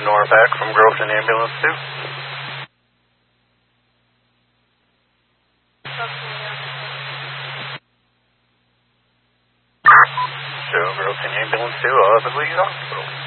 Norvac from Groveton Ambulance 2. Show Groveton Ambulance 2, the Bleed Hospital.